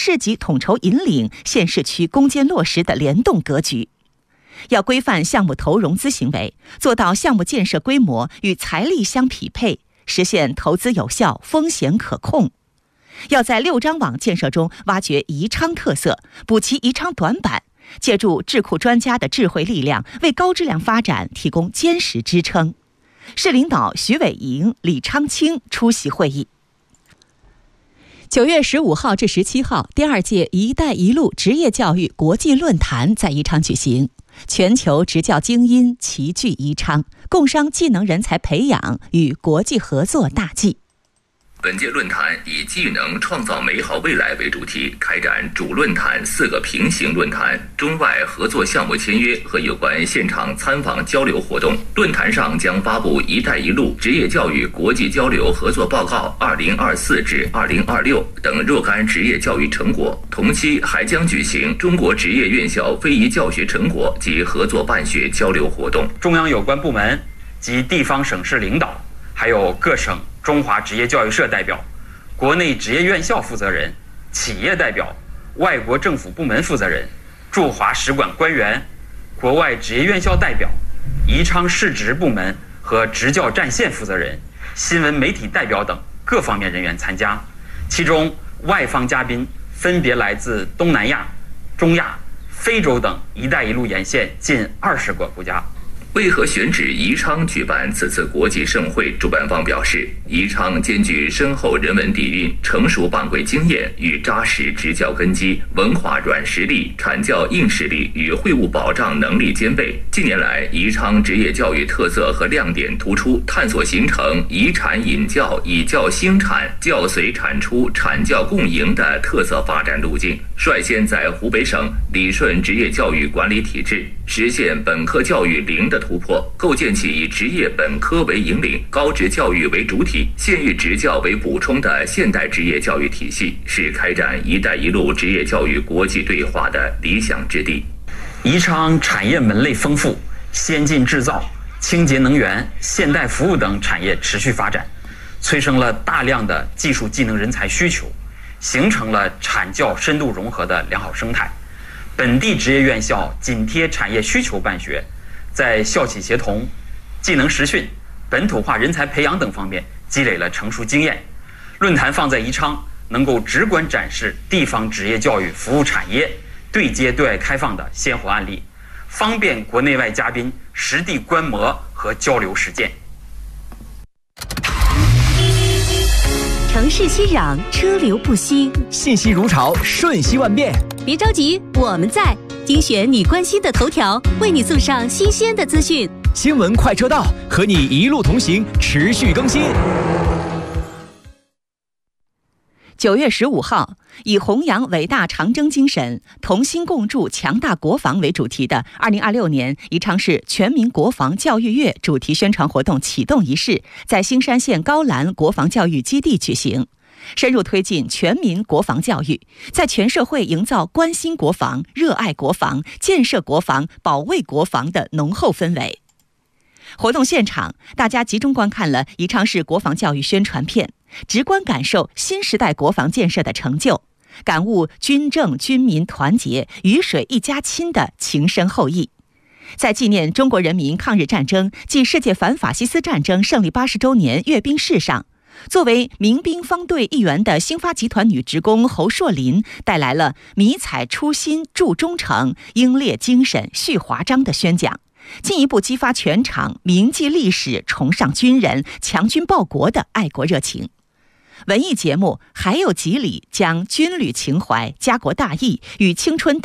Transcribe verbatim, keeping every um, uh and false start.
市级统筹引领县市区攻坚落实的联动格局。要规范项目投融资行为，做到项目建设规模与财力相匹配，实现投资有效、风险可控。要在六张网建设中挖掘宜昌特色，补齐宜昌短板，借助智库专家的智慧力量，为高质量发展提供坚实支撑。市领导徐伟莹、李昌清出席会议。九月十五号至十七号，第二届“一带一路”职业教育国际论坛在宜昌举行，全球职教精英齐聚宜昌，共商技能人才培养与国际合作大计。 本届论坛以技能创造美好未来为主题，开展主论坛四个平行论坛、中外合作项目签约和有关现场参访交流活动。论坛上将发布“一带一路”职业教育国际交流合作报告二零二四至二零二六等若干职业教育成果。同期还将举行中国职业院校非遗教学成果及合作办学交流活动。 中央有关部门及地方省市领导，还有各省中华职业教育社代表、国内职业院校负责人、企业代表、外国政府部门负责人、驻华使馆官员、国外职业院校代表、宜昌市职部门和职教战线负责人、新闻媒体代表等各方面人员参加。其中外方嘉宾分别来自东南亚、中亚、非洲等“一带一路”沿线近二十个国家。 为何选址宜昌举办此次国际盛会？主办方表示，宜昌兼具深厚人文底蕴、成熟办会经验与扎实职教根基，文化软实力、产教硬实力与会务保障能力兼备。近年来，宜昌职业教育特色和亮点突出，探索形成宜产引教、以教兴产、教随产出、产教共赢的特色发展路径，率先在湖北省理顺职业教育管理体制，实现本科教育零的突破，构建起以职业本科为引领、高职教育为主体、县域职教为补充的现代职业教育体系，是开展“一带一路”职业教育国际对话的理想之地。 宜昌产业门类丰富，先进制造、清洁能源、现代服务等产业持续发展，催生了大量的技术技能人才需求，形成了产教深度融合的良好生态。本地职业院校紧贴产业需求办学，在校企协同、技能实训、本土化人才培养等方面积累了成熟经验。论坛放在宜昌，能够直观展示地方职业教育服务产业对接对外开放的鲜活案例，方便国内外嘉宾实地观摩和交流实践。 城市熙攘，车流不息， 信息如潮，瞬息万变。 别着急，我们在精选你关心的头条，为你送上新鲜的资讯。 新闻快车道，和你一路同行，持续更新。 九月十五号，以弘扬伟大长征精神、同心共筑强大国防为主题的二零二六年宜昌市全民国防教育月主题宣传活动启动仪式在兴山县高兰国防教育基地举行，深入推进全民国防教育，在全社会营造关心国防、热爱国防、建设国防、保卫国防的浓厚氛围。活动现场，大家集中观看了宜昌市国防教育宣传片，直观感受新时代国防建设的成就，感悟军政军民团结、鱼水一家亲的情深厚谊。在纪念中国人民抗日战争暨世界反法西斯战争胜利八十周年阅兵式上，作为民兵方队一员的兴发集团女职工侯硕林带来了迷彩初心铸忠诚、英烈精神续华章的宣讲，进一步激发全场铭记历史、崇尚军人、强军报国的爱国热情。文艺节目还有几里将军旅情怀、家国大义与青春